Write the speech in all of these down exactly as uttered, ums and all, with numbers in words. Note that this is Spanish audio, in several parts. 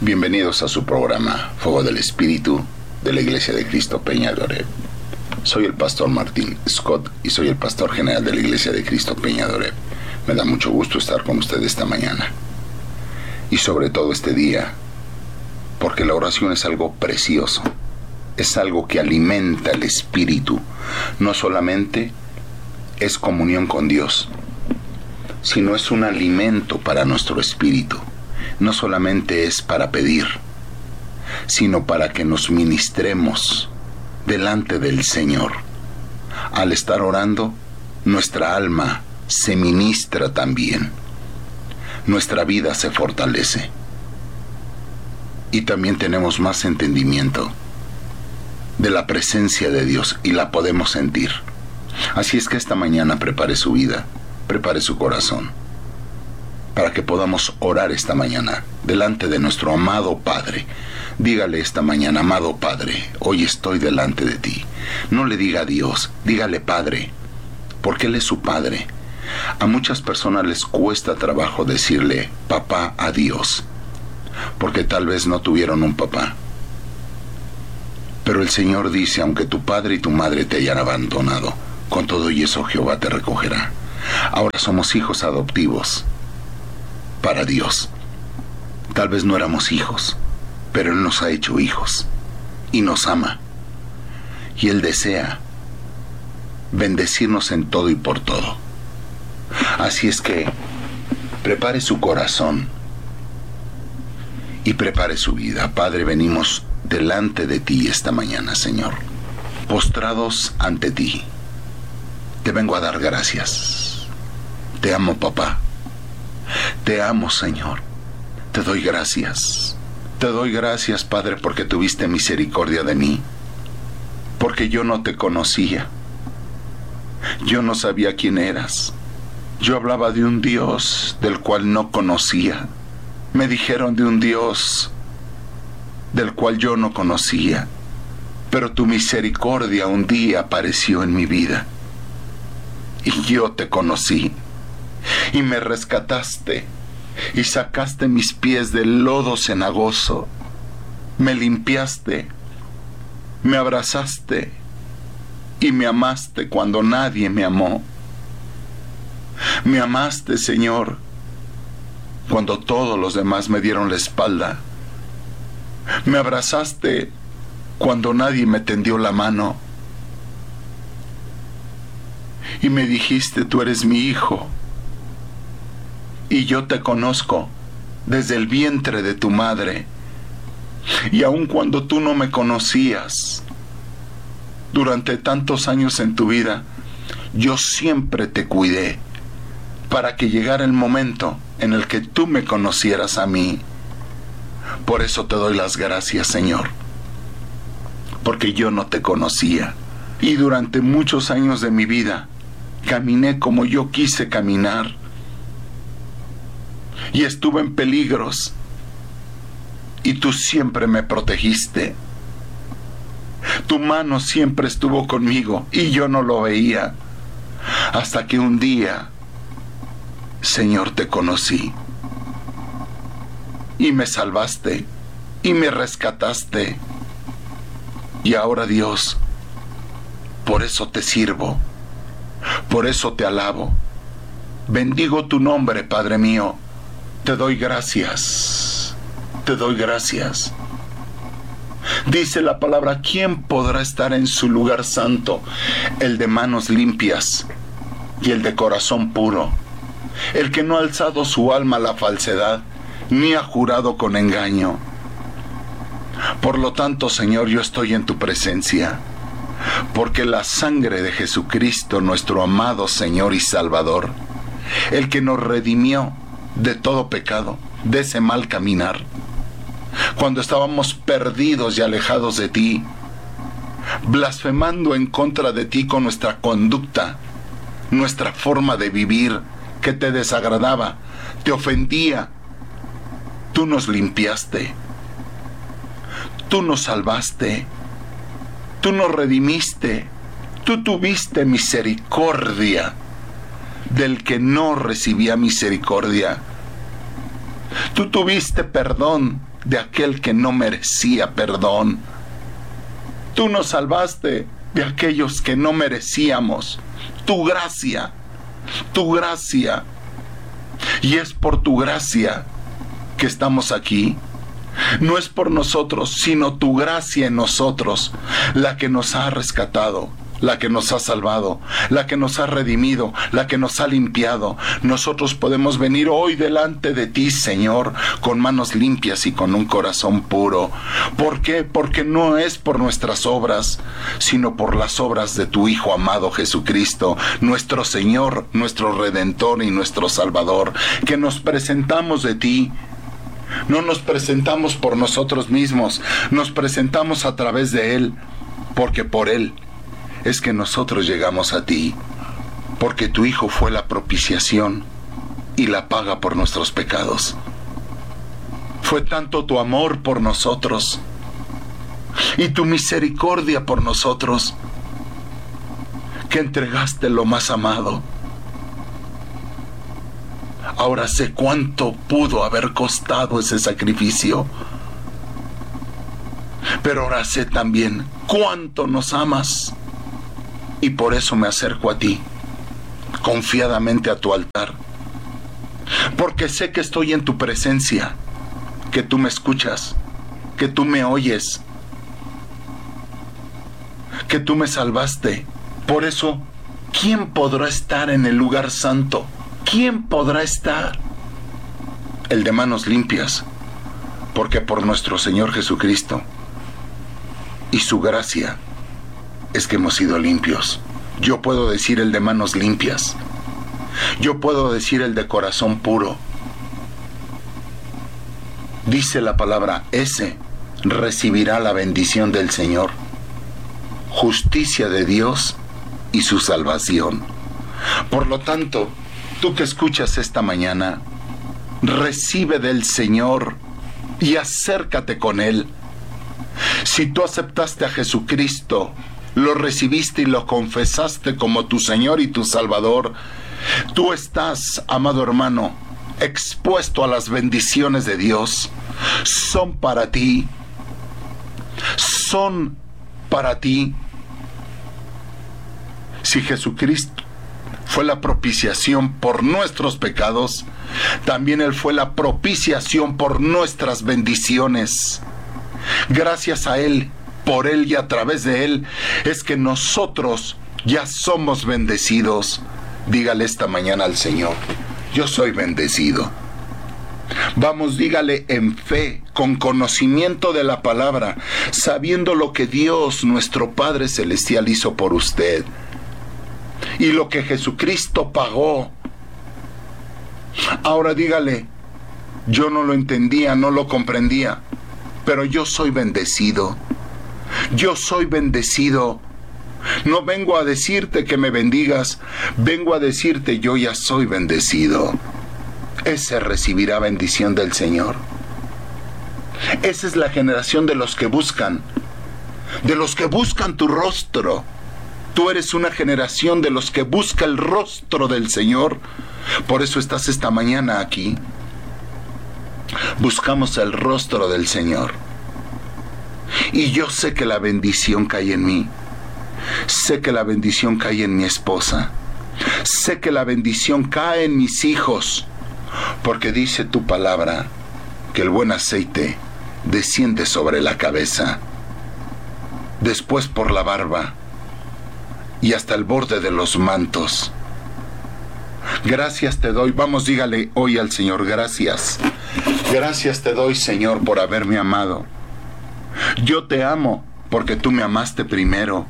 Bienvenidos a su programa Fuego del Espíritu de la Iglesia de Cristo Peña de Oreb. Soy el pastor Martín Scott y soy el pastor general de la Iglesia de Cristo Peña de Oreb. Me da mucho gusto estar con ustedes esta mañana y sobre todo este día, porque la oración es algo precioso, es algo que alimenta el espíritu. No solamente es comunión con Dios, sino es un alimento para nuestro espíritu. No solamente es para pedir, sino para que nos ministremos delante del Señor. Al estar orando, nuestra alma se ministra también. Nuestra vida se fortalece. Y también tenemos más entendimiento de la presencia de Dios y la podemos sentir. Así es que esta mañana prepare su vida, prepare su corazón, para que podamos orar esta mañana delante de nuestro amado Padre. Dígale esta mañana: amado Padre, hoy estoy delante de ti. No le diga a Dios, dígale Padre, porque Él es su Padre. A muchas personas les cuesta trabajo decirle papá a Dios, porque tal vez no tuvieron un papá. Pero el Señor dice: aunque tu padre y tu madre te hayan abandonado, con todo y eso Jehová te recogerá. Ahora somos hijos adoptivos para Dios. Tal vez no éramos hijos, pero Él nos ha hecho hijos y nos ama. Y Él desea bendecirnos en todo y por todo. Así es que prepare su corazón y prepare su vida. Padre, venimos delante de ti esta mañana, Señor, postrados ante ti. Te vengo a dar gracias. Te amo, papá. Te amo, Señor. Te doy gracias. Te doy gracias, Padre, porque tuviste misericordia de mí. Porque yo no te conocía. Yo no sabía quién eras. Yo hablaba de un Dios del cual no conocía. Me dijeron de un Dios del cual yo no conocía. Pero tu misericordia un día apareció en mi vida. Y yo te conocí. Y me rescataste, y sacaste mis pies del lodo cenagoso. Me limpiaste, me abrazaste, y me amaste cuando nadie me amó. Me amaste, Señor, cuando todos los demás me dieron la espalda. Me abrazaste cuando nadie me tendió la mano. Y me dijiste: tú eres mi hijo. Y yo te conozco desde el vientre de tu madre. Y aun cuando tú no me conocías, durante tantos años en tu vida, yo siempre te cuidé para que llegara el momento en el que tú me conocieras a mí. Por eso te doy las gracias, Señor, porque yo no te conocía. Y durante muchos años de mi vida, caminé como yo quise caminar. Y estuve en peligros, y tú siempre me protegiste. Tu mano siempre estuvo conmigo, y yo no lo veía. Hasta que un día, Señor, te conocí. Y me salvaste, y me rescataste. Y ahora, Dios, por eso te sirvo, por eso te alabo. Bendigo tu nombre, Padre mío. Te doy gracias, te doy gracias. Dice la palabra: ¿quién podrá estar en su lugar santo? El de manos limpias y el de corazón puro, el que no ha alzado su alma a la falsedad, ni ha jurado con engaño. Por lo tanto, Señor, yo estoy en tu presencia, porque la sangre de Jesucristo, nuestro amado Señor y Salvador, el que nos redimió de todo pecado, de ese mal caminar, cuando estábamos perdidos y alejados de ti, blasfemando en contra de ti con nuestra conducta, nuestra forma de vivir que te desagradaba, te ofendía. Tú nos limpiaste, tú nos salvaste, tú nos redimiste, tú tuviste misericordia del que no recibía misericordia. Tú tuviste perdón de aquel que no merecía perdón. Tú nos salvaste de aquellos que no merecíamos. Tu gracia, tu gracia. Y es por tu gracia que estamos aquí. No es por nosotros, sino tu gracia en nosotros, la que nos ha rescatado, la que nos ha salvado, la que nos ha redimido, la que nos ha limpiado. Nosotros podemos venir hoy delante de ti, Señor, con manos limpias y con un corazón puro. ¿Por qué? Porque no es por nuestras obras, sino por las obras de tu Hijo amado Jesucristo, nuestro Señor, nuestro Redentor y nuestro Salvador, que nos presentamos de ti. No nos presentamos por nosotros mismos, nos presentamos a través de Él, porque por Él es que nosotros llegamos a ti, porque tu Hijo fue la propiciación y la paga por nuestros pecados. Fue tanto tu amor por nosotros y tu misericordia por nosotros, que entregaste lo más amado. Ahora sé cuánto pudo haber costado ese sacrificio, pero ahora sé también cuánto nos amas. Y por eso me acerco a ti, confiadamente a tu altar, porque sé que estoy en tu presencia, que tú me escuchas, que tú me oyes, que tú me salvaste. Por eso, ¿quién podrá estar en el lugar santo? ¿Quién podrá estar? El de manos limpias, porque por nuestro Señor Jesucristo y su gracia es que hemos sido limpios. Yo puedo decir el de manos limpias. Yo puedo decir el de corazón puro. Dice la palabra, ese recibirá la bendición del Señor, justicia de Dios y su salvación. Por lo tanto, tú que escuchas esta mañana, recibe del Señor y acércate con Él. Si tú aceptaste a Jesucristo, lo recibiste y lo confesaste como tu Señor y tu Salvador, tú estás, amado hermano, expuesto a las bendiciones de Dios. Son para ti. Son para ti. Si Jesucristo fue la propiciación por nuestros pecados, también Él fue la propiciación por nuestras bendiciones. Gracias a Él, por Él y a través de Él, es que nosotros ya somos bendecidos. Dígale esta mañana al Señor, yo soy bendecido. Vamos, dígale en fe, con conocimiento de la palabra, sabiendo lo que Dios, nuestro Padre Celestial, hizo por usted y lo que Jesucristo pagó. Ahora dígale, yo no lo entendía, no lo comprendía, pero yo soy bendecido. Yo soy bendecido. No vengo a decirte que me bendigas, vengo a decirte yo ya soy bendecido. Ese recibirá bendición del Señor. Esa es la generación de los que buscan, de los que buscan tu rostro. Tú eres una generación de los que busca el rostro del Señor. Por eso estás esta mañana aquí. Buscamos el rostro del Señor. Y yo sé que la bendición cae en mí. Sé que la bendición cae en mi esposa. Sé que la bendición cae en mis hijos. Porque dice tu palabra que el buen aceite desciende sobre la cabeza, después por la barba y hasta el borde de los mantos. Gracias te doy. Vamos, dígale hoy al Señor, gracias. Gracias te doy, Señor, por haberme amado. Yo te amo porque tú me amaste primero.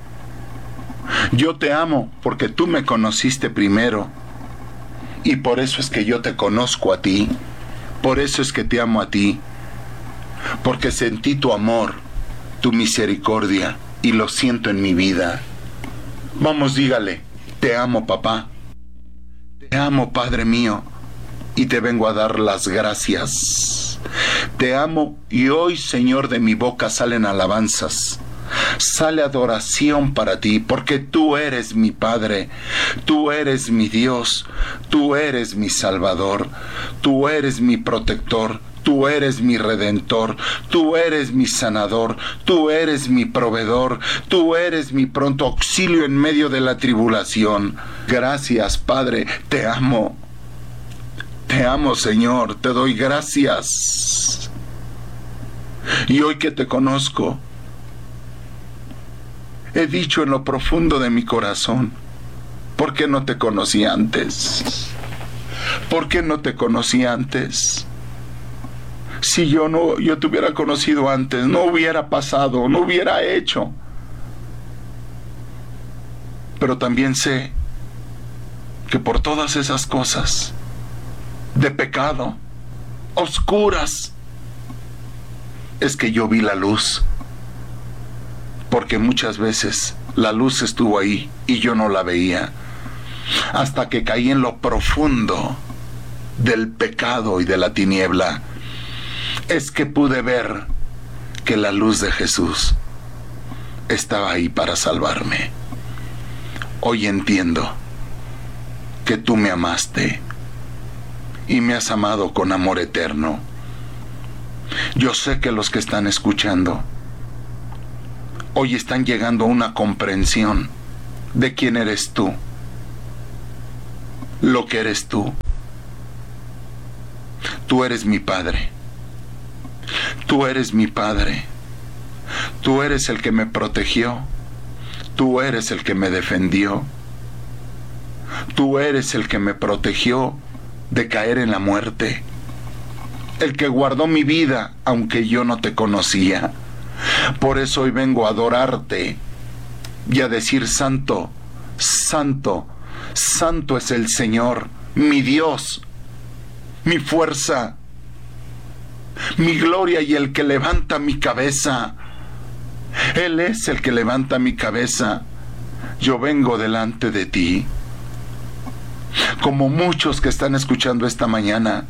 Yo te amo porque tú me conociste primero. Y por eso es que yo te conozco a ti. Por eso es que te amo a ti. Porque sentí tu amor, tu misericordia, y lo siento en mi vida. Vamos, dígale, te amo, papá. Te amo, Padre mío. Y te vengo a dar las gracias. Te amo, y hoy, Señor, de mi boca salen alabanzas. Sale adoración para ti, porque tú eres mi Padre, tú eres mi Dios, tú eres mi Salvador, tú eres mi protector, Tú eres mi redentor, tú eres mi sanador, tú eres mi proveedor, tú eres mi pronto auxilio en medio de la tribulación. Gracias, Padre, te amo. Te amo, Señor, te doy gracias. Y hoy que te conozco, he dicho en lo profundo de mi corazón, ¿por qué no te conocí antes? ¿Por qué no te conocí antes? Si yo no, yo te hubiera conocido antes, no hubiera pasado, no hubiera hecho. Pero también sé que por todas esas cosas de pecado, oscuras, es que yo vi la luz. Porque muchas veces la luz estuvo ahí y yo no la veía. Hasta que caí en lo profundo del pecado y de la tiniebla, es que pude ver que la luz de Jesús estaba ahí para salvarme. Hoy entiendo que tú me amaste y me has amado con amor eterno. Yo sé que los que están escuchando hoy están llegando a una comprensión de quién eres tú, lo que eres tú. Tú eres mi Padre. Tú eres mi Padre. Tú eres el que me protegió. Tú eres el que me defendió. Tú eres el que me protegió de caer en la muerte. El que guardó mi vida aunque yo no te conocía. Por eso hoy vengo a adorarte y a decir: santo, santo, santo es el Señor, mi Dios, mi fuerza, mi gloria y el que levanta mi cabeza. Él es el que levanta mi cabeza. Yo vengo delante de ti, como muchos que están escuchando esta mañana,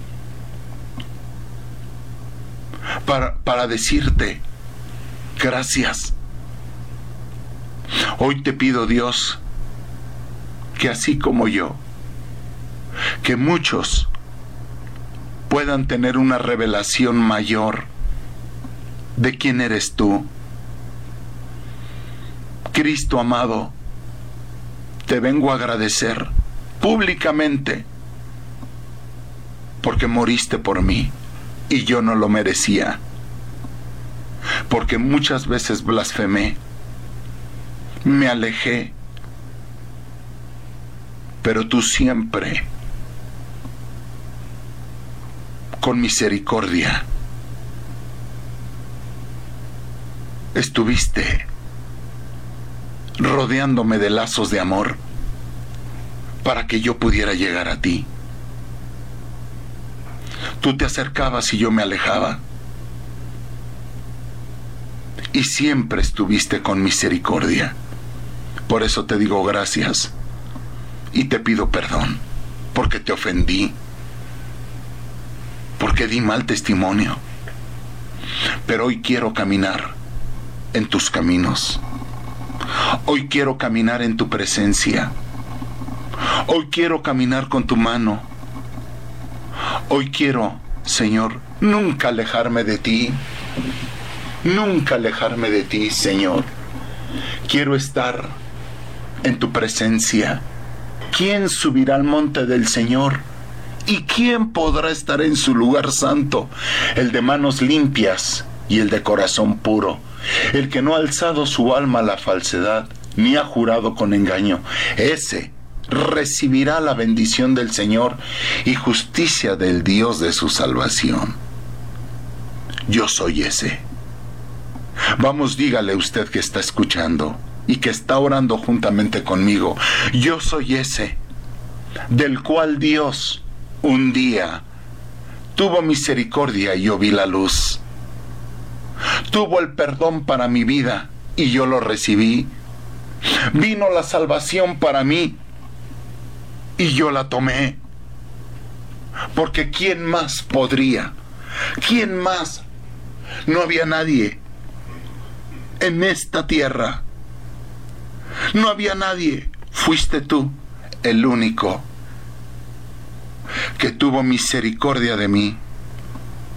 para, para decirte gracias. Hoy te pido, Dios, que así como yo, que muchos puedan tener una revelación mayor de quién eres tú. Cristo amado, te vengo a agradecer públicamente porque moriste por mí y yo no lo merecía, porque muchas veces blasfemé, me alejé, pero tú siempre, con misericordia, estuviste rodeándome de lazos de amor para que yo pudiera llegar a ti. Tú te acercabas y yo me alejaba, y siempre estuviste con misericordia. Por eso te digo gracias y te pido perdón, porque te ofendí, porque di mal testimonio. Pero hoy quiero caminar en tus caminos. Hoy quiero caminar en tu presencia. Hoy quiero caminar con tu mano. Hoy quiero, Señor, nunca alejarme de ti. Nunca alejarme de ti, Señor. Quiero estar en tu presencia. ¿Quién subirá al monte del Señor? ¿Y quién podrá estar en su lugar santo? El de manos limpias y el de corazón puro, el que no ha alzado su alma a la falsedad, ni ha jurado con engaño. Ese recibirá la bendición del Señor y justicia del Dios de su salvación. Yo soy ese. Vamos, dígale usted que está escuchando y que está orando juntamente conmigo: yo soy ese, del cual Dios un día tuvo misericordia y yo vi la luz. Tuvo el perdón para mi vida y yo lo recibí. Vino la salvación para mí y yo la tomé. Porque ¿quién más podría? ¿Quién más? No había nadie en esta tierra. No había nadie. Fuiste tú, el único que tuvo misericordia de mí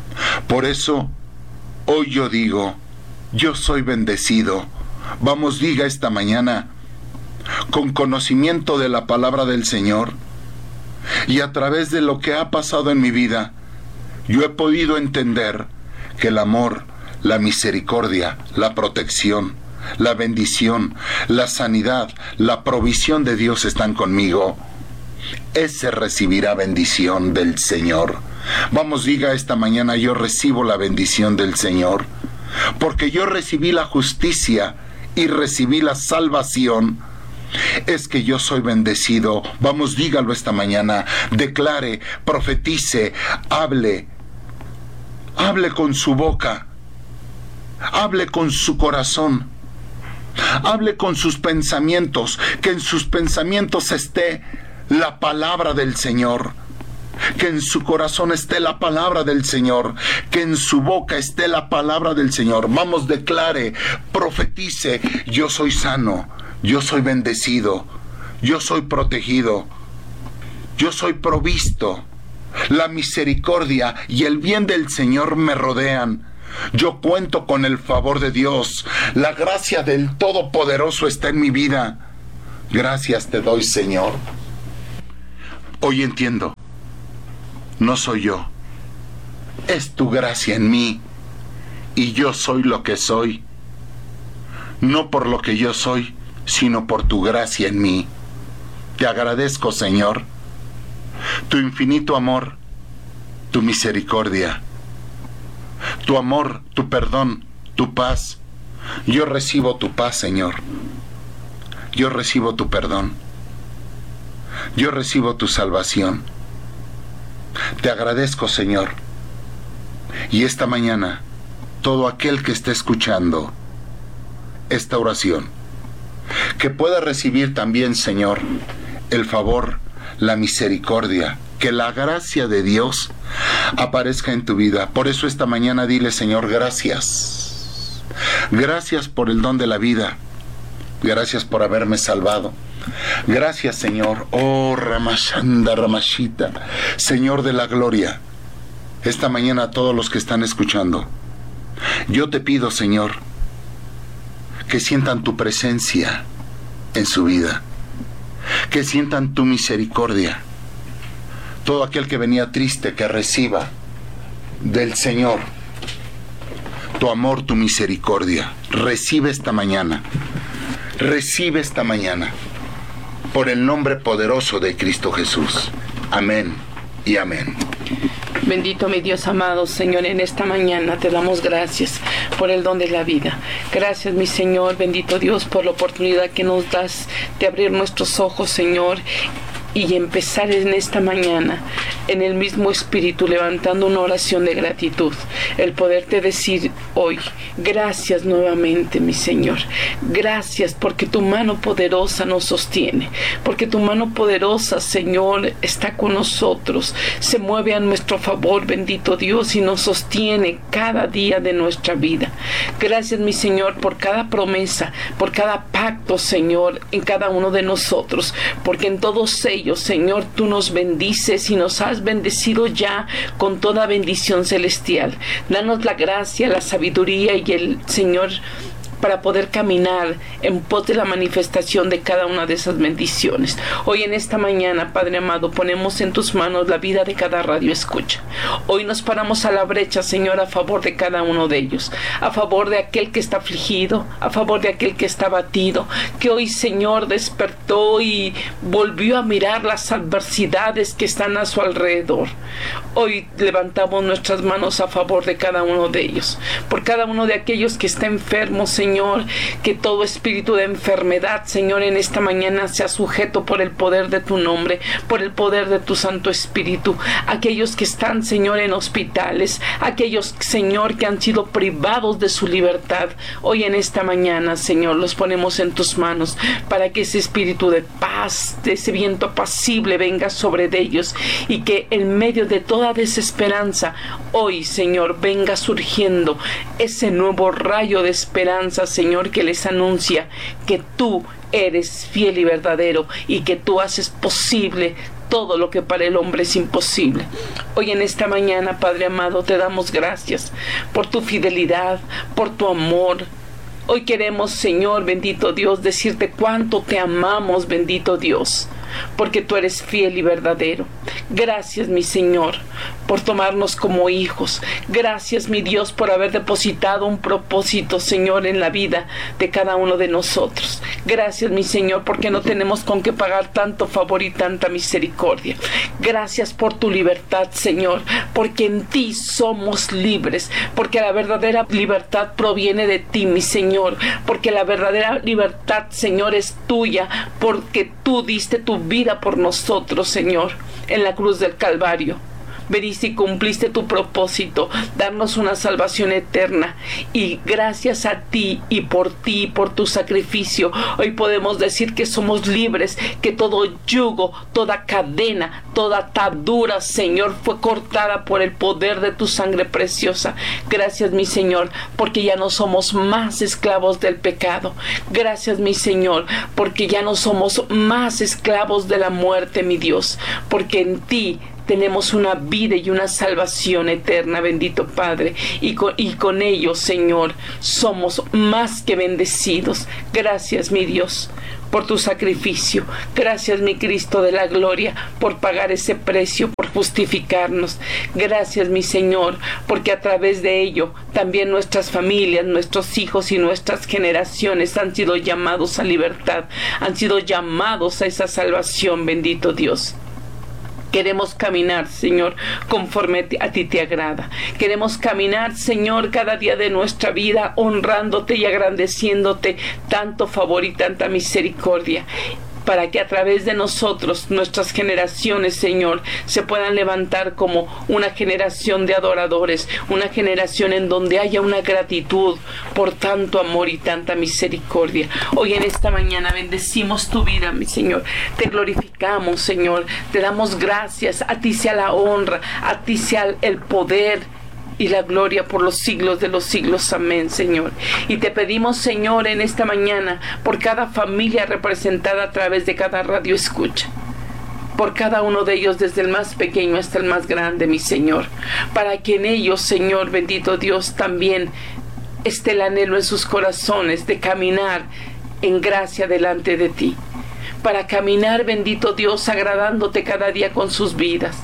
Por eso, hoy yo digo, yo soy bendecido. Vamos, diga esta mañana, con conocimiento de la palabra del Señor, y a través de lo que ha pasado en mi vida, yo he podido entender que el amor, la misericordia, la protección, la bendición, la sanidad, la provisión de Dios están conmigo. Ese recibirá bendición del Señor. Vamos, diga esta mañana, yo recibo la bendición del Señor, porque yo recibí la justicia y recibí la salvación. Es que yo soy bendecido. Vamos, dígalo esta mañana, declare, profetice, hable, hable con su boca, hable con su corazón, hable con sus pensamientos, que en sus pensamientos esté la palabra del Señor, que en su corazón esté la palabra del Señor, que en su boca esté la palabra del Señor. Vamos, declare, profetice, yo soy sano, yo soy bendecido, yo soy protegido, yo soy provisto, la misericordia y el bien del Señor me rodean. Yo cuento con el favor de Dios, la gracia del Todopoderoso está en mi vida. Gracias te doy, Señor. Hoy entiendo, no soy yo, es tu gracia en mí, y yo soy lo que soy, no por lo que yo soy, sino por tu gracia en mí. Te agradezco, Señor, tu infinito amor, tu misericordia, tu amor, tu perdón, tu paz. Yo recibo tu paz, Señor. Yo recibo tu perdón. Yo recibo tu salvación. Te agradezco, Señor. Y esta mañana, todo aquel que esté escuchando esta oración, que pueda recibir también, Señor, el favor, la misericordia, que la gracia de Dios aparezca en tu vida. Por eso esta mañana dile, Señor, gracias. Gracias por el don de la vida. Gracias por haberme salvado. Gracias, Señor. Oh, Ramashanda, Ramashita, Señor de la gloria. Esta mañana a todos los que están escuchando, yo te pido, Señor, que sientan tu presencia en su vida, que sientan tu misericordia. Todo aquel que venía triste, que reciba del Señor tu amor, tu misericordia. Recibe esta mañana, recibe esta mañana, por el nombre poderoso de Cristo Jesús. Amén y amén. Bendito mi Dios amado, Señor, en esta mañana te damos gracias por el don de la vida. Gracias, mi Señor, bendito Dios, por la oportunidad que nos das de abrir nuestros ojos, Señor, y empezar en esta mañana en el mismo espíritu, levantando una oración de gratitud, el poderte decir hoy, gracias nuevamente, mi Señor, gracias porque tu mano poderosa nos sostiene, porque tu mano poderosa, Señor, está con nosotros, se mueve a nuestro favor, bendito Dios, y nos sostiene cada día de nuestra vida. Gracias, mi Señor, por cada promesa, por cada pacto, Señor, en cada uno de nosotros, porque en todos ellos, Señor, tú nos bendices y nos has bendecido ya con toda bendición celestial. Danos la gracia, la sabiduría y el Señor para poder caminar en pos de la manifestación de cada una de esas bendiciones. Hoy en esta mañana, Padre amado, ponemos en tus manos la vida de cada radio escucha. Hoy nos paramos a la brecha, Señor, a favor de cada uno de ellos, a favor de aquel que está afligido, a favor de aquel que está abatido, que hoy, Señor, despertó y volvió a mirar las adversidades que están a su alrededor. Hoy levantamos nuestras manos a favor de cada uno de ellos, por cada uno de aquellos que está enfermo, Señor, que todo espíritu de enfermedad, Señor, en esta mañana sea sujeto por el poder de tu nombre, por el poder de tu Santo Espíritu. Aquellos que están, Señor, en hospitales, aquellos, Señor, que han sido privados de su libertad, hoy en esta mañana, Señor, los ponemos en tus manos para que ese espíritu de paz, de ese viento apacible venga sobre ellos y que en medio de toda desesperanza, hoy, Señor, venga surgiendo ese nuevo rayo de esperanza, Señor, que les anuncia que tú eres fiel y verdadero y que tú haces posible todo lo que para el hombre es imposible. Hoy en esta mañana, Padre amado, te damos gracias por tu fidelidad, por tu amor. Hoy queremos, Señor, bendito Dios, decirte cuánto te amamos, bendito Dios, porque tú eres fiel y verdadero. Gracias, mi Señor, por tomarnos como hijos. Gracias, mi Dios, por haber depositado un propósito, Señor, en la vida de cada uno de nosotros. Gracias, mi Señor, porque no tenemos con qué pagar tanto favor y tanta misericordia. Gracias por tu libertad, Señor, porque en ti somos libres, porque la verdadera libertad proviene de ti, mi Señor, porque la verdadera libertad, Señor, es tuya, porque tú diste tu vida por nosotros, Señor, en la cruz del Calvario. Veniste y cumpliste tu propósito, darnos una salvación eterna, y gracias a ti y por ti y por tu sacrificio, hoy podemos decir que somos libres, que todo yugo, toda cadena, toda atadura, Señor, fue cortada por el poder de tu sangre preciosa. Gracias, mi Señor, porque ya no somos más esclavos del pecado. Gracias, mi Señor, porque ya no somos más esclavos de la muerte, mi Dios, porque en ti tenemos una vida y una salvación eterna, bendito Padre, y con, y con ello, Señor, somos más que bendecidos. Gracias, mi Dios, por tu sacrificio. Gracias, mi Cristo de la gloria, por pagar ese precio, por justificarnos. Gracias, mi Señor, porque a través de ello también nuestras familias, nuestros hijos y nuestras generaciones han sido llamados a libertad, han sido llamados a esa salvación, bendito Dios. Queremos caminar, Señor, conforme a ti te agrada. Queremos caminar, Señor, cada día de nuestra vida, honrándote y agradeciéndote tanto favor y tanta misericordia, para que a través de nosotros, nuestras generaciones, Señor, se puedan levantar como una generación de adoradores, una generación en donde haya una gratitud por tanto amor y tanta misericordia. Hoy en esta mañana bendecimos tu vida, mi Señor. Te glorificamos, Señor. Te damos gracias. A ti sea la honra, a ti sea el poder y la gloria por los siglos de los siglos. Amén, Señor. Y te pedimos, Señor, en esta mañana, por cada familia representada a través de cada radio escucha, por cada uno de ellos, desde el más pequeño hasta el más grande, mi Señor, para que en ellos, Señor, bendito Dios, también esté el anhelo en sus corazones de caminar en gracia delante de ti, para caminar, bendito Dios, agradándote cada día con sus vidas,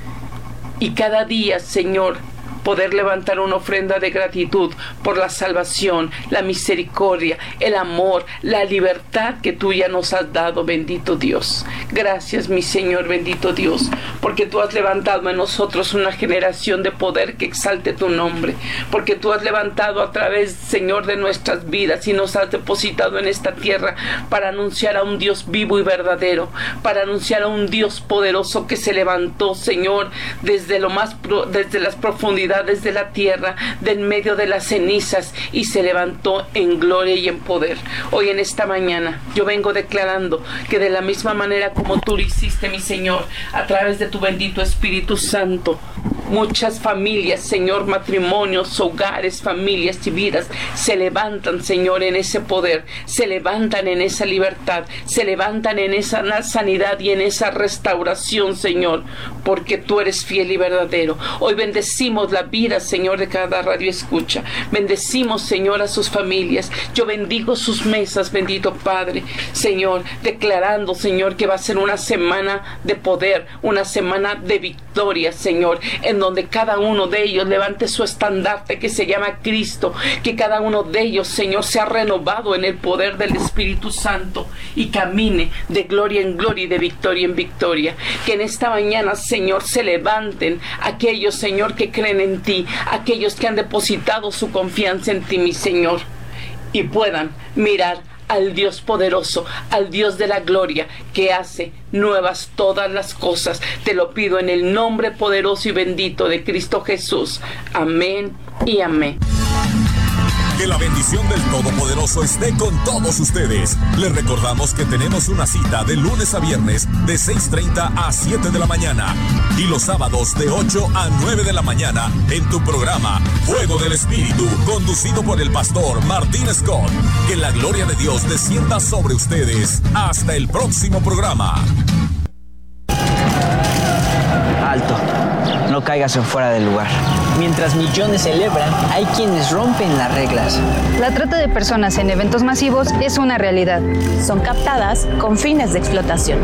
y cada día, Señor, poder levantar una ofrenda de gratitud por la salvación, la misericordia, el amor, la libertad que tú ya nos has dado, bendito Dios. Gracias, mi Señor, bendito Dios, porque tú has levantado en nosotros una generación de poder que exalte tu nombre, porque tú has levantado a través, Señor, de nuestras vidas y nos has depositado en esta tierra para anunciar a un Dios vivo y verdadero, para anunciar a un Dios poderoso que se levantó, Señor, desde lo más pro, desde las profundidades de la tierra, del medio de las cenizas, y se levantó en gloria y en poder. Hoy en esta mañana yo vengo declarando que de la misma manera como tú lo hiciste, mi Señor, a través de tu bendito Espíritu Santo, muchas familias, Señor, matrimonios, hogares, familias y vidas se levantan, Señor, en ese poder, se levantan en esa libertad, se levantan en esa sanidad y en esa restauración, Señor, porque tú eres fiel y verdadero. Hoy bendecimos la vida, Señor, de cada radio escucha. Bendecimos, Señor, a sus familias. Yo bendigo sus mesas, bendito Padre, Señor, declarando, Señor, que va a ser una semana de poder, una semana de victoria, Señor, en donde cada uno de ellos levante su estandarte que se llama Cristo, que cada uno de ellos, Señor, sea renovado en el poder del Espíritu Santo y camine de gloria en gloria y de victoria en victoria. Que en esta mañana, Señor, se levanten aquellos, Señor, que creen en ti, aquellos que han depositado su confianza en ti, mi Señor, y puedan mirar al Dios poderoso, al Dios de la gloria, que hace nuevas todas las cosas. Te lo pido en el nombre poderoso y bendito de Cristo Jesús. Amén y amén. Que la bendición del Todopoderoso esté con todos ustedes. Les recordamos que tenemos una cita de lunes a viernes de seis treinta a siete de la mañana y los sábados de ocho a nueve de la mañana en tu programa Fuego del Espíritu, conducido por el pastor Martín Scott. Que la gloria de Dios descienda sobre ustedes. Hasta el próximo programa. caigas en fuera del lugar. Mientras millones celebran, hay quienes rompen las reglas. La trata de personas en eventos masivos es una realidad. Son captadas con fines de explotación.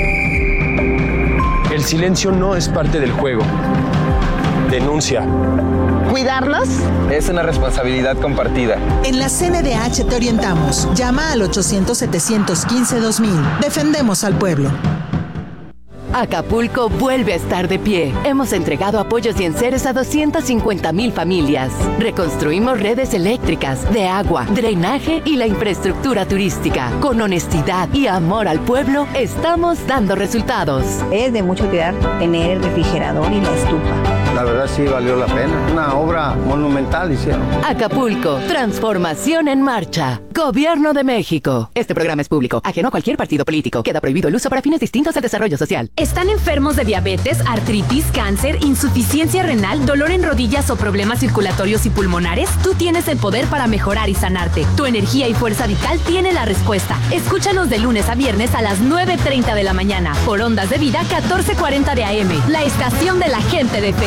El silencio no es parte del juego. Denuncia. ¿Cuidarnos? Es una responsabilidad compartida. En la C N D H te orientamos. Llama al ochocientos, setecientos quince, dos mil. Defendemos al pueblo. Acapulco vuelve a estar de pie. Hemos entregado apoyos y enseres a doscientas cincuenta mil familias. Reconstruimos redes eléctricas, de agua, drenaje y la infraestructura turística. Con honestidad y amor al pueblo, estamos dando resultados. Es de mucho cuidar tener el refrigerador y la estufa. La verdad sí valió la pena. Una obra monumental hicieron. Acapulco, transformación en marcha. Gobierno de México. Este programa es público, ajeno a cualquier partido político. Queda prohibido el uso para fines distintos al desarrollo social. ¿Están enfermos de diabetes, artritis, cáncer, insuficiencia renal, dolor en rodillas o problemas circulatorios y pulmonares? Tú tienes el poder para mejorar y sanarte. Tu energía y fuerza vital tiene la respuesta. Escúchanos de lunes a viernes a las nueve treinta de la mañana por Ondas de Vida catorce cuarenta de A M, la estación de la gente de fe.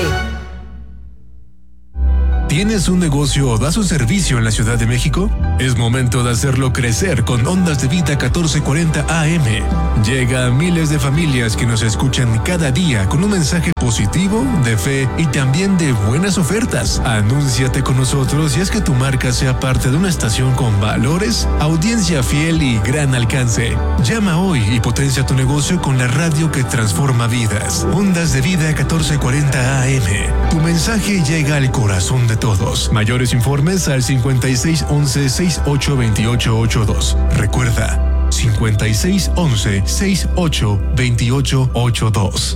¿Tienes un negocio o das un servicio en la Ciudad de México? Es momento de hacerlo crecer con Ondas de Vida catorce cuarenta A M. Llega a miles de familias que nos escuchan cada día con un mensaje positivo, de fe y también de buenas ofertas. Anúnciate con nosotros y haz que tu marca sea parte de una estación con valores, audiencia fiel y gran alcance. Llama hoy y potencia tu negocio con la radio que transforma vidas. Ondas de Vida catorce cuarenta A M. Tu mensaje llega al corazón de todos. Mayores informes al cincuenta y seis once, sesenta y ocho veintiocho ochenta y dos. Recuerda, cincuenta y seis once, sesenta y ocho veintiocho ochenta y dos.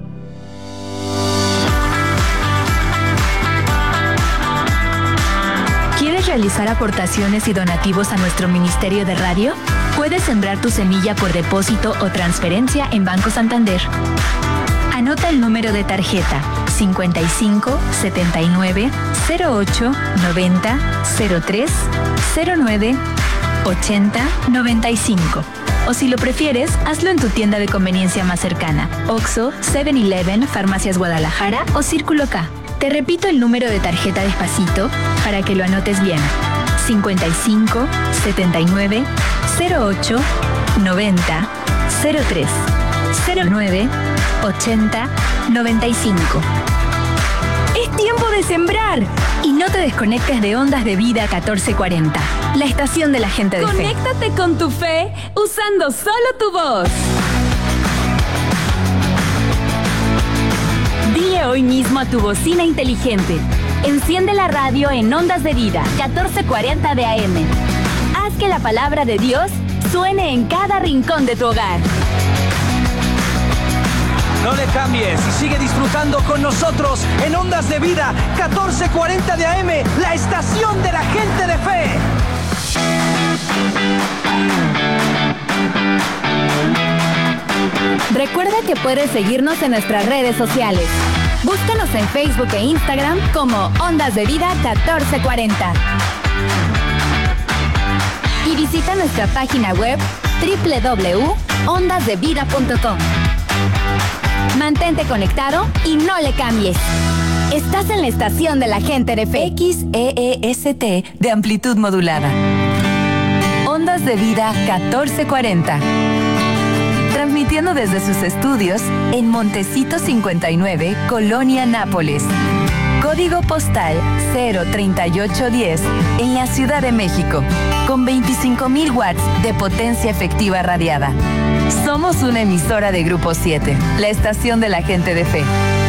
¿Quieres realizar aportaciones y donativos a nuestro Ministerio de Radio? Puedes sembrar tu semilla por depósito o transferencia en Banco Santander. Anota el número de tarjeta cincuenta y cinco, setenta y nueve, cero ocho, noventa, cero tres, cero nueve, ochenta, noventa y cinco. O si lo prefieres, hazlo en tu tienda de conveniencia más cercana. Oxxo, seven eleven, Farmacias Guadalajara o Círculo K. Te repito el número de tarjeta despacito para que lo anotes bien. cincuenta y cinco, setenta y nueve, cero ocho, noventa, cero tres, cero nueve, ochenta, noventa y cinco. ¡Es tiempo de sembrar! Y no te desconectes de Ondas de Vida catorce cuarenta, la estación de la gente de fe. Conéctate con tu fe usando solo tu voz. Dile hoy mismo a tu bocina inteligente: enciende la radio en Ondas de Vida catorce cuarenta de A M. Haz que la palabra de Dios suene en cada rincón de tu hogar. No le cambies y sigue disfrutando con nosotros en Ondas de Vida catorce cuarenta de A M, la estación de la gente de fe. Recuerda que puedes seguirnos en nuestras redes sociales. Búscanos en Facebook e Instagram como Ondas de Vida catorce cuarenta. Y visita nuestra página web doble u doble u doble u punto ondas de vida punto com. Mantente conectado y no le cambies. Estás en la estación de la gente de fe. X E E S T de amplitud modulada. Ondas de Vida catorce cuarenta. Transmitiendo desde sus estudios en Montecito cincuenta y nueve, Colonia Nápoles. Código postal cero treinta y ocho diez en la Ciudad de México, con veinticinco mil watts de potencia efectiva radiada. Somos una emisora de Grupo siete, la estación de la gente de fe.